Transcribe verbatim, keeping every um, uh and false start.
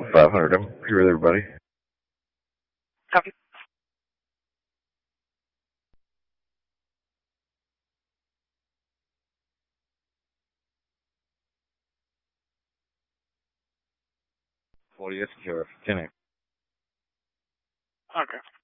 five hundred. I'm here with everybody. Copy. forty, yes, Sheriff. ten eight. Okay.